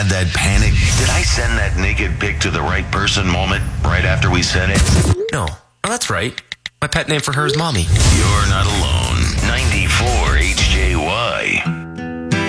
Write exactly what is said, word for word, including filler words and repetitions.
That panic, did I send that naked pic to the right person moment right after we sent it? No. Oh, that's right. My pet name for her is Mommy. You're not alone.